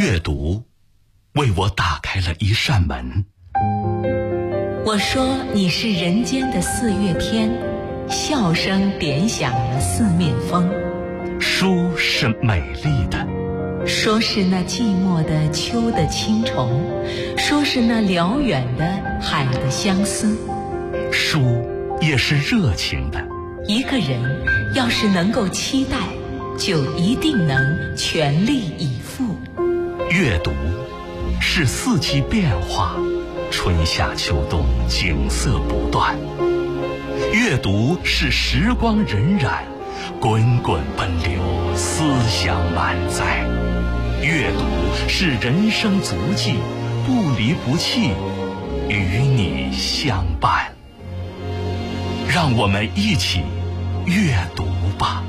阅读为我打开了一扇门。 我说你是人间的四月天，笑声点响了四面风。 书是美丽的， 说是那寂寞的秋的青虫，说是那辽远的海的相思。 书也是热情的， 一个人要是能够期待，就一定能全力以赴。 阅读是四季变化，春夏秋冬景色不断。阅读是时光荏苒，滚滚奔流，思想满载。阅读是人生足迹，不离不弃，与你相伴。让我们一起阅读吧。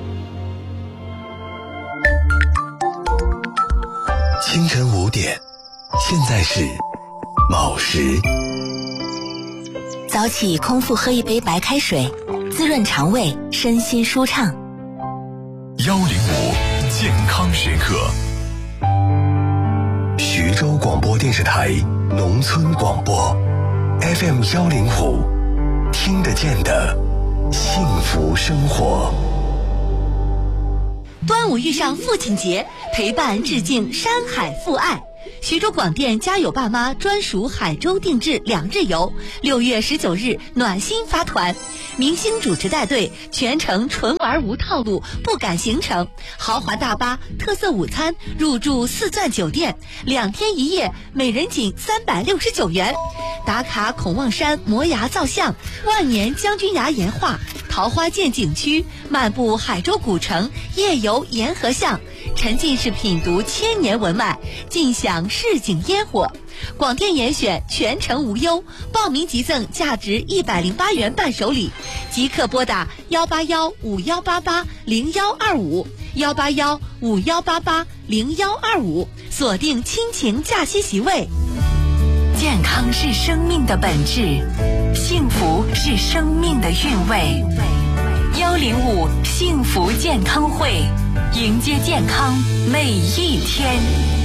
清晨5点，现在是卯时。 早起空腹喝一杯白开水，滋润肠胃，身心舒畅。 105健康时刻，徐州广播电视台农村广播 FM 105，听得见的幸福生活。 端午遇上父亲节，陪伴致敬山海父爱。徐州广电家有爸妈专属海州定制2日游，6月19日暖心发团，明星主持带队，全程纯玩无套路，不赶行程，豪华大巴，特色午餐，入住4钻酒店，2天1夜，每人仅369元。打卡孔望山摩崖造像，万年将军崖岩画，桃花涧景区，漫步海州古城，夜游沿河巷，沉浸式品读千年文脉，尽享市井烟火。广电严选，全程无忧，报名即赠价值108元伴手礼，即刻拨打18151880125，18151880125，锁定亲情假期席位。 健康是生命的本质，幸福是生命的韵味。105幸福健康会，迎接健康每一天。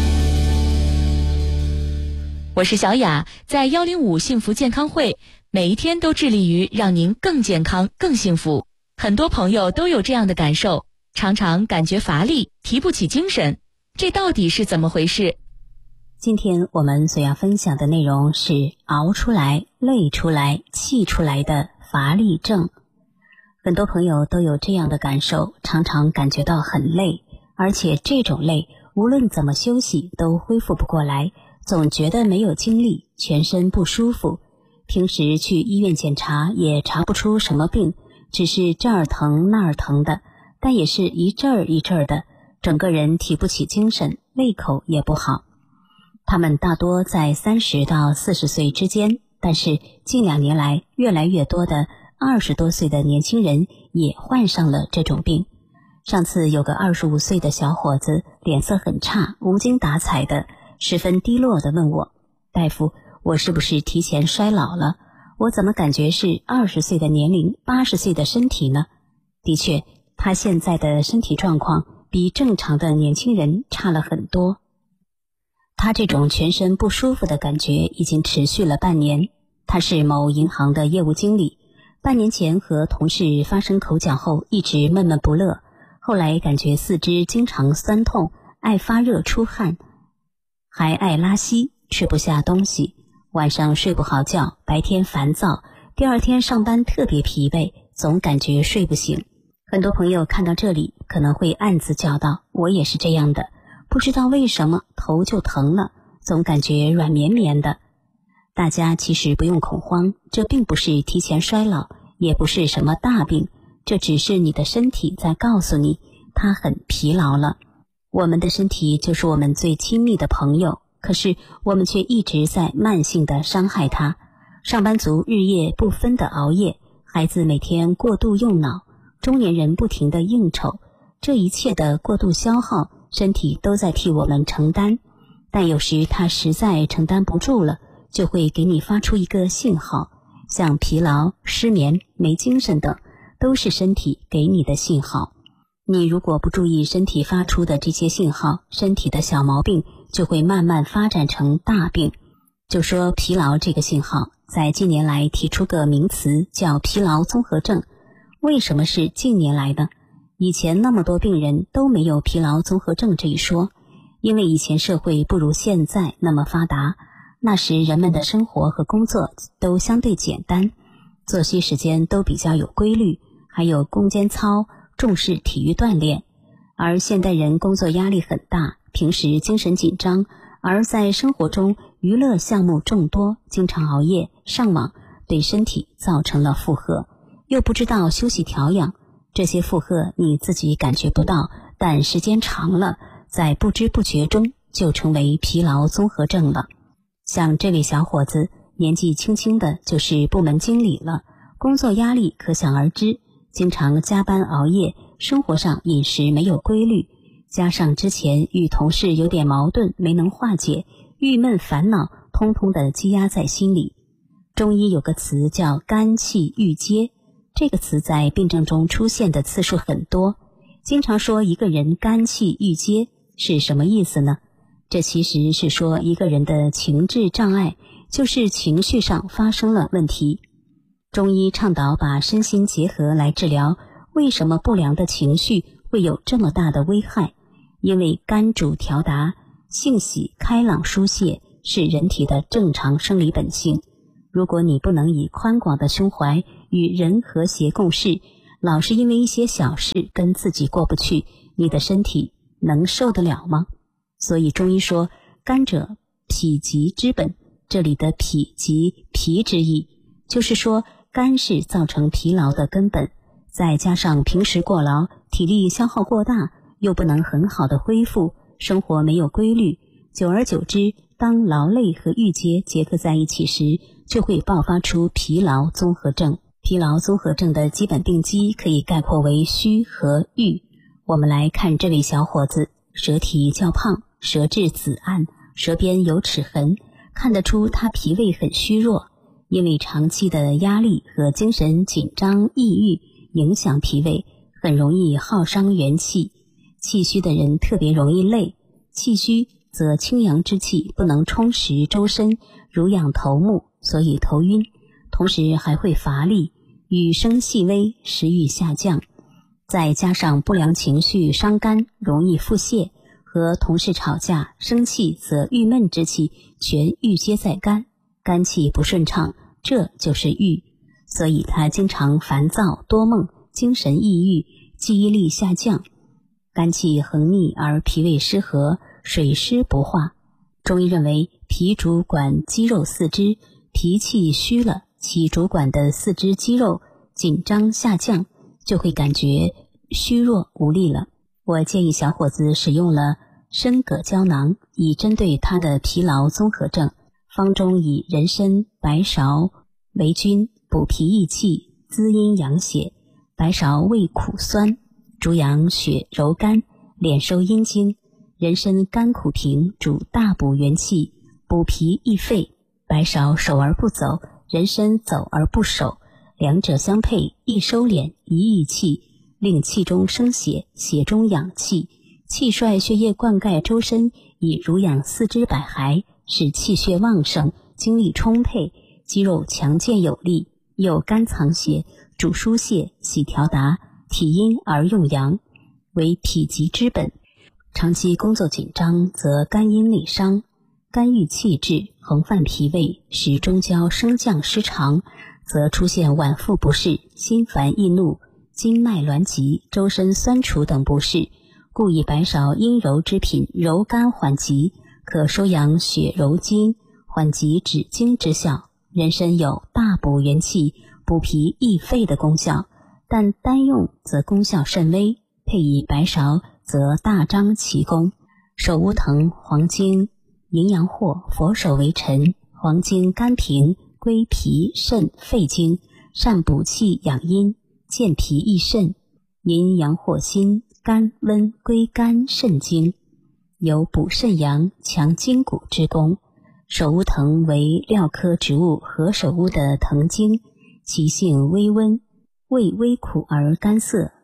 我是小雅，在105幸福健康会，每一天都致力于让您更健康、更幸福。很多朋友都有这样的感受，常常感觉乏力，提不起精神，这到底是怎么回事？ 今天我们所要分享的内容是熬出来、累出来、气出来的乏力症。很多朋友都有这样的感受，常常感觉到很累，而且这种累无论怎么休息都恢复不过来，总觉得没有精力，全身不舒服。平时去医院检查也查不出什么病，只是这儿疼那儿疼的，但也是一阵儿一阵儿的，整个人提不起精神，胃口也不好。他们大多在30到40岁之间，但是近2年来，越来越多的20多岁的年轻人也患上了这种病。上次有个25岁的小伙子，脸色很差，无精打采的，十分低落地问我：大夫，我是不是提前衰老了？我怎么感觉是20岁的年龄，80岁的身体呢？的确，他现在的身体状况比正常的年轻人差了很多。他这种全身不舒服的感觉已经持续了半年。他是某银行的业务经理，半年前和同事发生口角后一直闷闷不乐，后来感觉四肢经常酸痛，爱发热出汗，还爱拉稀，吃不下东西，晚上睡不好觉，白天烦躁，第2天上班特别疲惫，总感觉睡不醒。很多朋友看到这里可能会暗自叫道：我也是这样的，不知道为什么头就疼了，总感觉软绵绵的。大家其实不用恐慌，这并不是提前衰老，也不是什么大病，这只是你的身体在告诉你，它很疲劳了。我们的身体就是我们最亲密的朋友，可是我们却一直在慢性的伤害它。上班族日夜不分的熬夜，孩子每天过度用脑，中年人不停的应酬，这一切的过度消耗，身体都在替我们承担。但有时它实在承担不住了，就会给你发出一个信号，像疲劳、失眠、没精神等，都是身体给你的信号。 你如果不注意身体发出的这些信号，身体的小毛病就会慢慢发展成大病。就说疲劳这个信号，在近年来提出个名词叫疲劳综合症。为什么是近年来的？以前那么多病人都没有疲劳综合症这一说，因为以前社会不如现在那么发达，那时人们的生活和工作都相对简单，作息时间都比较有规律，还有攻坚操，重视体育锻炼。而现代人工作压力很大，平时精神紧张，而在生活中娱乐项目众多，经常熬夜上网，对身体造成了负荷，又不知道休息调养，这些负荷你自己感觉不到，但时间长了，在不知不觉中就成为疲劳综合症了。像这位小伙子年纪轻轻的就是部门经理了，工作压力可想而知，经常加班熬夜，生活上饮食没有规律，加上之前与同事有点矛盾没能化解，郁闷烦恼通通的积压在心里。中医有个词叫肝气郁结，这个词在病症中出现的次数很多，经常说一个人肝气郁结是什么意思呢？这其实是说一个人的情志障碍，就是情绪上发生了问题。中医倡导把身心结合来治疗，为什么不良的情绪会有这么大的危害？因为肝主调达，性喜开朗疏泄是人体的正常生理本性。如果你不能以宽广的胸怀与人和谐共事，老是因为一些小事跟自己过不去，你的身体能受得了吗？所以中医说肝者脾疾之本，这里的脾疾脾之意，就是说肝是造成疲劳的根本，再加上平时过劳，体力消耗过大，又不能很好的恢复，生活没有规律，久而久之，当劳累和郁结结合在一起时，就会爆发出疲劳综合症。疲劳综合症的基本病机可以概括为虚和郁。我们来看这位小伙子，舌体较胖，舌质紫暗，舌边有齿痕，看得出他脾胃很虚弱，因为长期的压力和精神紧张抑郁影响脾胃，很容易耗伤元气。气虚的人特别容易累，气虚则清阳之气不能充实周身，濡养头目，所以头晕，同时还会乏力，语声细微，食欲下降。再加上不良情绪伤肝，容易腹泻，和同事吵架生气则郁闷之气全郁结在肝，肝气不顺畅，这就是郁。所以他经常烦躁多梦，精神抑郁，记忆力下降。肝气横逆而脾胃失和，水湿不化。中医认为脾主管肌肉四肢，脾气虚了，其主管的四肢肌肉紧张下降，就会感觉虚弱无力了。我建议小伙子使用了参葛胶囊，以针对他的疲劳综合症。方中以人参、白芍为君，补脾益气，滋阴养血。白芍味苦酸，主养血柔肝，敛收阴经。人参甘苦平，主大补元气，补脾益肺。白芍守而不走，人参走而不守，两者相配，一收敛，一益气，令气中生血，血中养气，气帅血液灌溉周身，以濡养四肢百骸，使气血旺盛，精力充沛，肌肉强健有力。又肝藏血，主疏泄，喜调达，体阴而用阳，为脾疾之本。长期工作紧张则肝阴内伤，肝郁气滞，横犯脾胃，使中焦升降失常，则出现脘腹不适、心烦易怒、经脉挛急、周身酸楚等不适。故以白芍阴柔之品，柔肝缓急，可收养血柔筋，缓急止惊之效。人参有大补元气、补脾益肺的功效，但单用则功效甚微，配以白芍则大张其功。手乌藤、黄精、营阳藿、佛手为臣。黄精甘平，归脾肾肺经，善补气养阴，健脾益肾。营阳藿辛，甘温，归肝肾经，有补肾阳、强筋骨之功。手乌藤为蓼科植物何首乌的藤精，其性微温，味微苦而甘涩，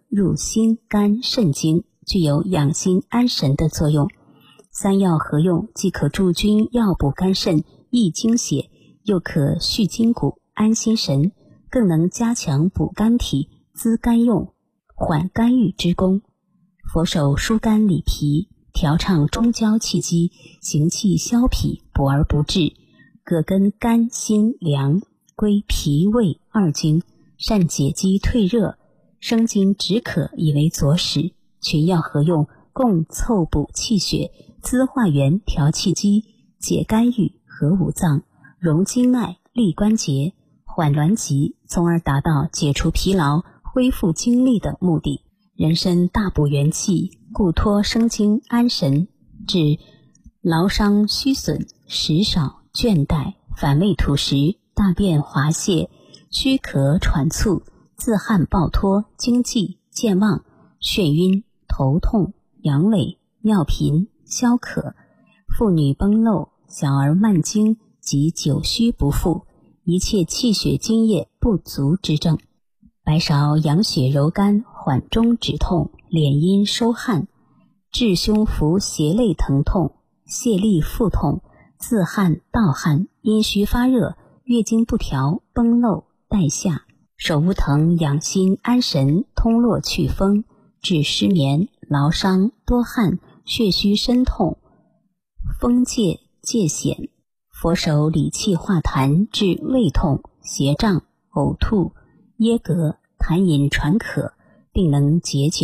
入心肝肾经，具有养心安神的作用。三药合用，既可助君药补肝肾、益精血，又可续筋骨、安心神，更能加强补肝体、滋肝用、缓肝郁之功。佛手疏肝理脾，调畅中焦气机，行气消痞，补而不滞。葛根肝心凉，归脾胃二经，善解肌退热，生津止渴，以为佐使。群药合用，共凑补气血，滋化元，调气机，解肝郁，和五脏，荣经脉，利关节，缓挛急，从而达到解除疲劳、恢复精力的目的。人参大补元气，固脱生津安神，治劳伤虚损、食少倦怠、反胃吐食、大便滑泻、虚咳喘促、自汗暴脱、惊悸健忘、眩晕、头痛、阳痿、尿频、消渴、妇女崩漏、小儿慢经及久虚不复，一切气血津液不足之症。白芍养血柔肝，缓中止痛，敛阴收汗，治胸腹胁肋疼痛、泄痢腹痛、自汗盗汗、阴虚发热、月经不调、崩漏带下。手乌藤养心安神，通络祛风，治失眠、劳伤、多汗、血虚身痛、风疥疥癣。佛手理气化痰，治胃痛、胁胀、呕吐、噎膈、痰饮喘渴，并能解酒